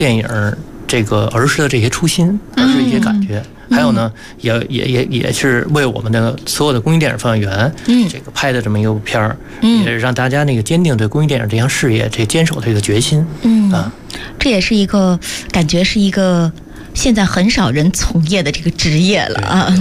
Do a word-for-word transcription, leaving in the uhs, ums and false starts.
电影这个儿时的这些初心，儿时的一些感觉。嗯、还有呢，也也也也是为我们的所有的公益电影放映员，嗯，这个拍的这么一个片儿，嗯，也让大家那个坚定对公益电影这项事业这坚守的这个决心，嗯啊， 这也是一个感觉是一个现在很少人从业的这个职业了啊。